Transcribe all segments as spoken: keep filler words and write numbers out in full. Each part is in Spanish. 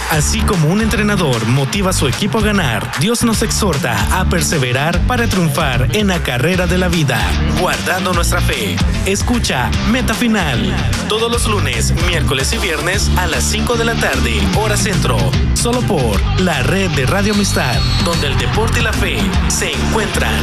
Así como un entrenador motiva a su equipo a ganar, Dios nos exhorta a perseverar para triunfar en la carrera de la vida, guardando nuestra fe. Escucha Meta Final todos los lunes, miércoles y viernes a las cinco de la tarde, hora centro, solo por la red de Radio Amistad, donde el deporte y la fe se encuentran.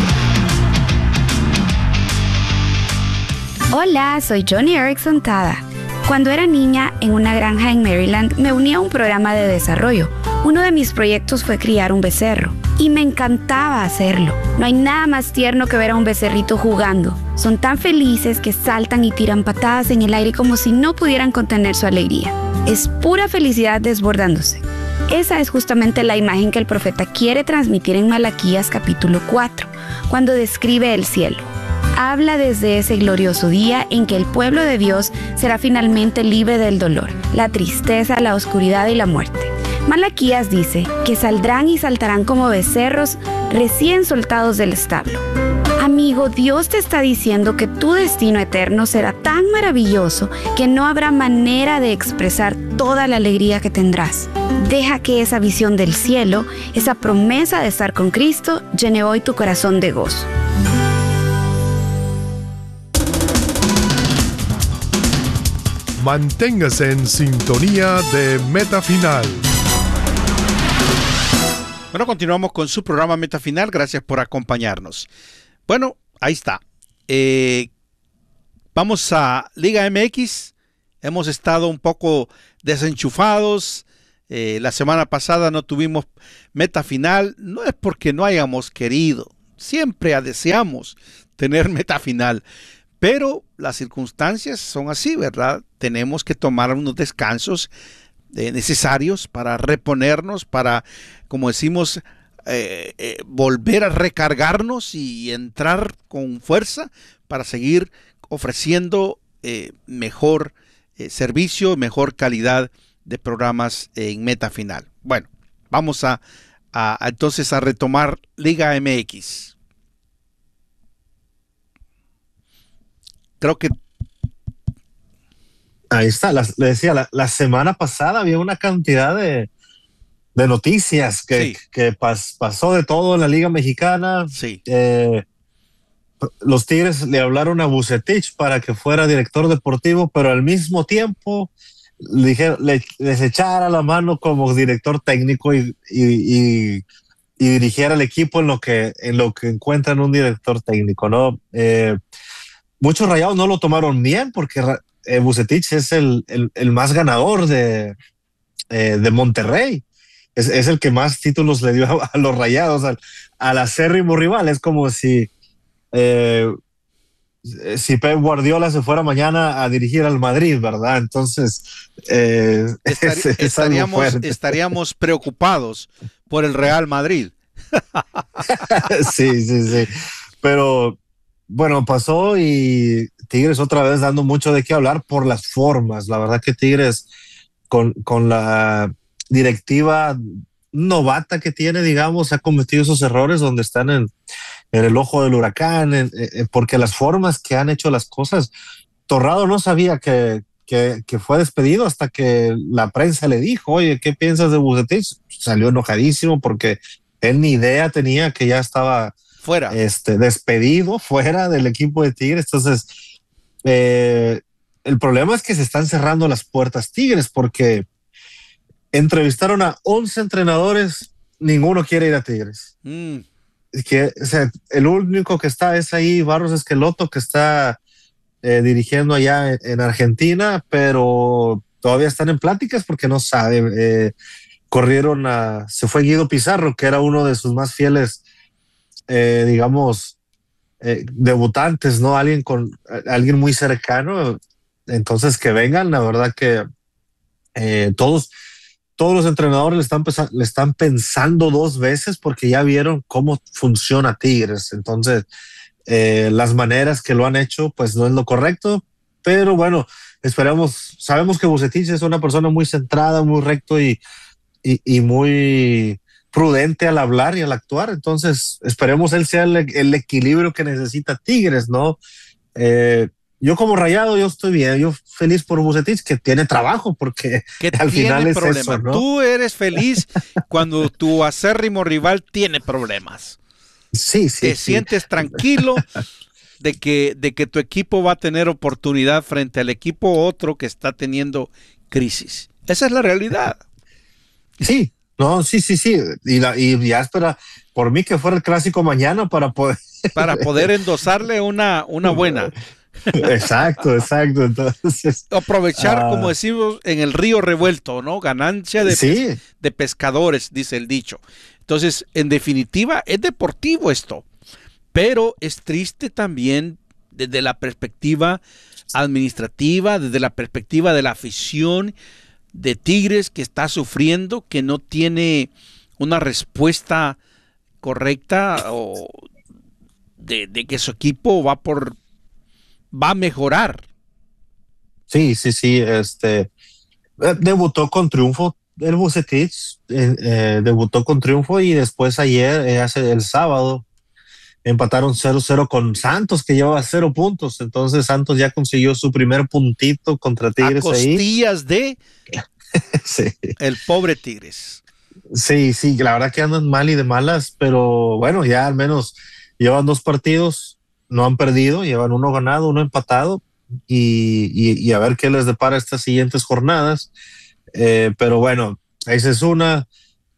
Hola, soy Johnny Erickson Tada. Cuando era niña, en una granja en Maryland, me uní a un programa de desarrollo. Uno de mis proyectos fue criar un becerro, y me encantaba hacerlo. No hay nada más tierno que ver a un becerrito jugando. Son tan felices que saltan y tiran patadas en el aire como si no pudieran contener su alegría. Es pura felicidad desbordándose. Esa es justamente la imagen que el profeta quiere transmitir en Malaquías capítulo cuatro, cuando describe el cielo. Habla desde ese glorioso día en que el pueblo de Dios será finalmente libre del dolor, la tristeza, la oscuridad y la muerte. Malaquías dice que saldrán y saltarán como becerros recién soltados del establo. Amigo, Dios te está diciendo que tu destino eterno será tan maravilloso que no habrá manera de expresar toda la alegría que tendrás. Deja que esa visión del cielo, esa promesa de estar con Cristo, llene hoy tu corazón de gozo. Manténgase en sintonía de Meta Final. Bueno, continuamos con su programa Meta Final. Gracias por acompañarnos. Bueno, ahí está. Eh, vamos a Liga M X. Hemos estado un poco desenchufados. Eh, la semana pasada no tuvimos Meta Final. No es porque no hayamos querido. Siempre deseamos tener Meta Final. Pero las circunstancias son así, ¿verdad? Tenemos que tomar unos descansos eh, necesarios para reponernos, para, como decimos, eh, eh, volver a recargarnos y entrar con fuerza para seguir ofreciendo eh, mejor eh, servicio, mejor calidad de programas en Meta Final. Bueno, vamos a, a, a entonces a retomar Liga M X. Creo que ahí está, la, le decía, la, la semana pasada había una cantidad de, de noticias que, sí. que pas, pasó de todo en la Liga Mexicana. Sí. Eh, los Tigres le hablaron a Vucetich para que fuera director deportivo, pero al mismo tiempo le, dijeron, le, les echara la mano como director técnico y, y, y, y dirigiera el equipo en lo que, en lo que encuentran un director técnico, ¿no? Eh, Muchos Rayados no lo tomaron bien porque eh, Vucetich es el, el, el más ganador de, eh, de Monterrey. Es, es el que más títulos le dio a, a los Rayados, al, al acérrimo rival. Es como si, eh, si Pep Guardiola se fuera mañana a dirigir al Madrid, ¿verdad? Entonces, eh, Estar, es, es estaríamos, estaríamos preocupados por el Real Madrid. Sí, sí, sí. Pero bueno, pasó y Tigres otra vez dando mucho de qué hablar por las formas. La verdad que Tigres con, con la directiva novata que tiene, digamos, ha cometido esos errores donde están en, en el ojo del huracán, en, en, porque las formas que han hecho las cosas, Torrado no sabía que, que, que fue despedido hasta que la prensa le dijo, oye, ¿qué piensas de Vucetich? Salió enojadísimo porque él ni idea tenía que ya estaba fuera, este, despedido, fuera del equipo de Tigres. Entonces, eh, el problema es que se están cerrando las puertas Tigres porque entrevistaron a once entrenadores, ninguno quiere ir a Tigres. Mm. Que, o sea, el único que está es ahí Barros Esqueloto, que está eh, dirigiendo allá en, en Argentina, pero todavía están en pláticas porque no sabe. Eh, corrieron a, se fue Guido Pizarro, que era uno de sus más fieles Eh, digamos, eh, debutantes, ¿no? Alguien con alguien muy cercano. Entonces, que vengan, la verdad que eh, todos, todos los entrenadores le están, le están pensando dos veces porque ya vieron cómo funciona Tigres. Entonces, eh, las maneras que lo han hecho, pues no es lo correcto, pero bueno, esperamos, sabemos que Vucetich es una persona muy centrada, muy recto y, y, y muy prudente al hablar y al actuar. Entonces esperemos él sea el, el equilibrio que necesita Tigres, ¿no? Eh, yo como Rayado, yo estoy bien, yo feliz por Vucetich, que tiene trabajo, porque Que al tiene final es problemas. eso, ¿no? Tú eres feliz cuando tu acérrimo rival tiene problemas. Sí, sí, Te sí. sientes tranquilo de que, de que tu equipo va a tener oportunidad frente al equipo otro que está teniendo crisis. Esa es la realidad. Sí, no, sí, sí, sí. Y, la, y ya espera por mí que fuera el clásico mañana para poder. Para poder endosarle una, una buena. Exacto, exacto. Entonces, Aprovechar, como uh, decimos, en el río revuelto, ¿no? Ganancia de, pes sí, de pescadores, dice el dicho. Entonces, en definitiva, es deportivo esto, pero es triste también desde la perspectiva administrativa, desde la perspectiva de la afición de Tigres que está sufriendo, que no tiene una respuesta correcta o de, de que su equipo va por va a mejorar. sí, sí, sí. Este debutó con triunfo el Vucetich, eh, eh, debutó con triunfo y después ayer, eh, hace el sábado, empataron cero cero con Santos, que llevaba cero puntos. Entonces Santos ya consiguió su primer puntito contra A Tigres ahí. costillas de Sí. el pobre Tigres. Sí, sí, la verdad que andan mal y de malas, pero bueno, ya al menos llevan dos partidos, no han perdido, llevan uno ganado, uno empatado, y, y, y a ver qué les depara estas siguientes jornadas. Eh, pero bueno, esa es una.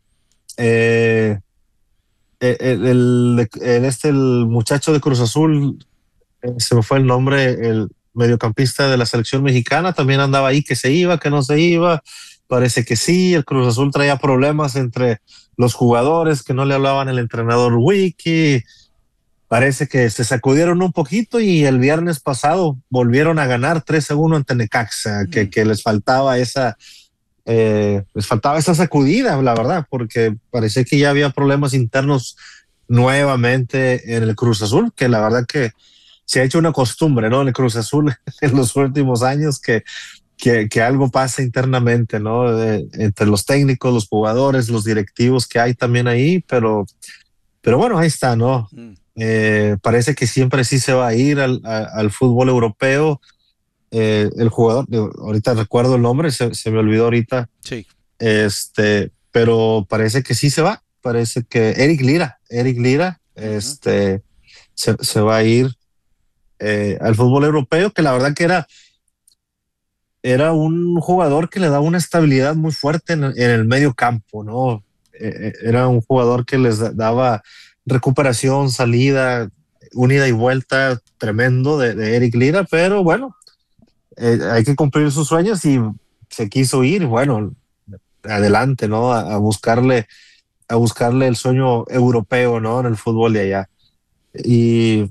Eh, el, el, el, este, el muchacho de Cruz Azul, eh, se me fue el nombre, el mediocampista de la selección mexicana, también andaba ahí, que se iba, que no se iba. Parece que sí, el Cruz Azul traía problemas entre los jugadores, que no le hablaban el entrenador Wiki. Parece que se sacudieron un poquito y el viernes pasado volvieron a ganar tres a uno ante Necaxa, mm. que, que les faltaba esa, eh, les faltaba esa sacudida, la verdad, porque parecía que ya había problemas internos nuevamente en el Cruz Azul, que la verdad que se ha hecho una costumbre, ¿no? En el Cruz Azul en los últimos años que, que, que algo pasa internamente, ¿no? De, entre los técnicos, los jugadores, los directivos que hay también ahí, pero, pero bueno, ahí está, ¿no? Mm. Eh, parece que siempre sí se va a ir al, a, al fútbol europeo. Eh, el jugador, ahorita recuerdo el nombre, se, se me olvidó ahorita. Sí. Este, pero parece que sí se va. Parece que Eric Lira, Eric Lira, uh-huh. este, se, se va a ir eh, al fútbol europeo, que la verdad que era, era un jugador que le daba una estabilidad muy fuerte en, en el medio campo, ¿no? Eh, era un jugador que les daba recuperación, salida, unida y vuelta tremendo de, de Eric Lira, pero bueno, eh, hay que cumplir sus sueños y se quiso ir, bueno, adelante, ¿no? A, a buscarle, a buscarle el sueño europeo, ¿no? En el fútbol de allá. Y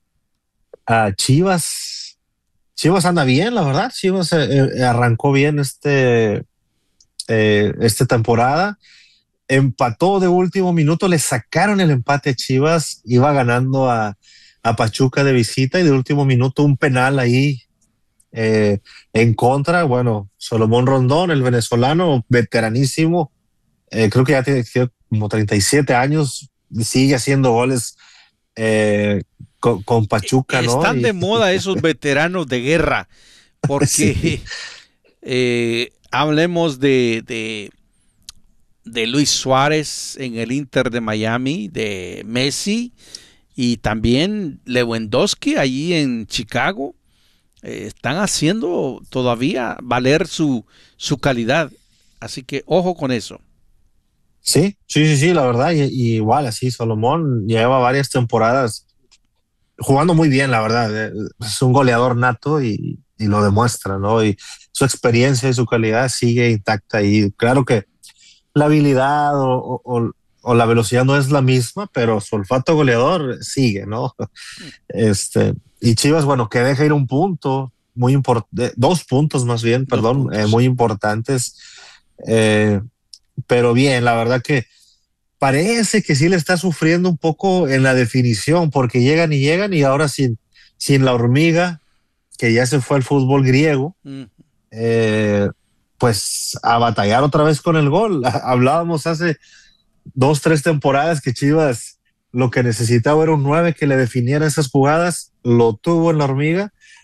a Chivas, Chivas anda bien, la verdad. Chivas eh, arrancó bien este, eh, esta temporada. Empató de último minuto, le sacaron el empate a Chivas, iba ganando a, a Pachuca de visita y de último minuto un penal ahí eh, en contra. Bueno, Salomón Rondón, el venezolano, veteranísimo, eh, creo que ya tiene como treinta y siete años, sigue haciendo goles eh, con, con Pachuca, ¿no? Están y, de moda esos veteranos de guerra, porque sí. eh, hablemos de... de de Luis Suárez en el Inter de Miami, de Messi y también Lewandowski allí en Chicago, eh, están haciendo todavía valer su, su calidad, así que ojo con eso. Sí, sí, sí, sí, la verdad, y, y igual así, Salomón lleva varias temporadas jugando muy bien, la verdad, es un goleador nato y, y lo demuestra, ¿no? Y su experiencia y su calidad sigue intacta y claro que la habilidad o, o, o la velocidad no es la misma, pero su olfato goleador sigue, ¿no? Este, y Chivas, bueno, que deja ir un punto, muy importante, dos puntos más bien, dos perdón, puntos. Eh, muy importantes, eh, pero bien, la verdad que parece que sí le está sufriendo un poco en la definición, porque llegan y llegan y ahora sin, sin la hormiga, que ya se fue al fútbol griego, mm. eh, pues a batallar otra vez con el gol. Hablábamos hace dos, tres temporadas que Chivas lo que necesitaba era un nueve que le definiera esas jugadas, lo tuvo en la hormiga,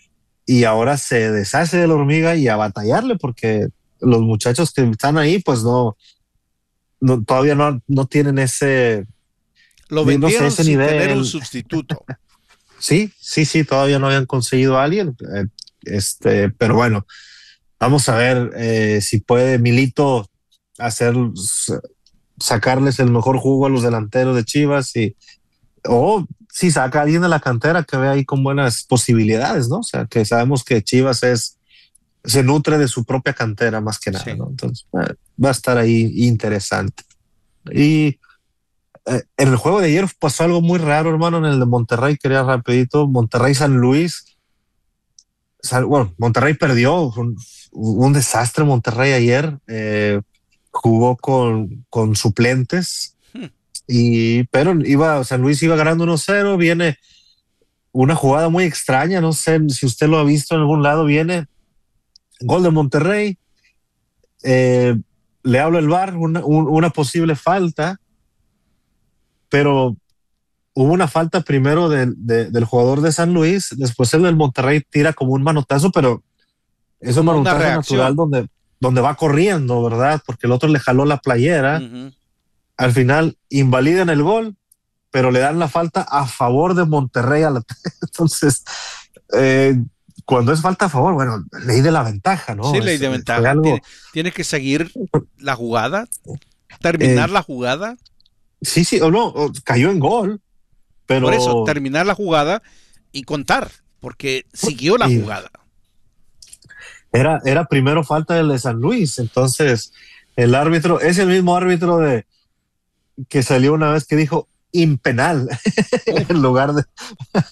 y ahora se deshace de la hormiga y a batallarle porque los muchachos que están ahí, pues no, no todavía no, no tienen ese, Lo no sé, vendieron ese sin nivel. tener un sustituto. Sí, sí, sí, todavía no habían conseguido a alguien. eh, este, pero bueno, vamos a ver eh, si puede Milito hacer, sacarles el mejor jugo a los delanteros de Chivas y, o si saca a alguien de la cantera que ve ahí con buenas posibilidades, ¿no? O sea, que sabemos que Chivas es, se nutre de su propia cantera más que nada, Sí. ¿no? Entonces eh, va a estar ahí interesante. Y eh, en el juego de ayer pasó algo muy raro, hermano, en el de Monterrey, quería rapidito, Monterrey-San Luis. San, bueno, Monterrey perdió, un, un desastre Monterrey ayer, eh, jugó con, con suplentes, Hmm. y, pero iba, San Luis iba ganando uno cero, viene una jugada muy extraña, no sé si usted lo ha visto en algún lado, viene gol de Monterrey, eh, le habla el V A R, una, un, una posible falta, pero hubo una falta primero de, de, del jugador de San Luis, después el del Monterrey tira como un manotazo, pero es un Como una manotazo reacción. natural donde, donde va corriendo, ¿verdad? Porque el otro le jaló la playera. Ujú. Al final invalidan el gol, pero le dan la falta a favor de Monterrey. A la... Entonces, eh, cuando es falta a favor, bueno, ley de la ventaja, ¿no? Sí, ley Es- de fue ventaja. algo, Tiene, tiene que seguir la jugada, terminar eh, la jugada. sí, sí, o no, o cayó en gol, pero Por eso, terminar la jugada y contar, porque siguió la y jugada. era, era primero falta del de San Luis. Entonces, el árbitro es el mismo árbitro de que salió una vez que dijo impenal en lugar de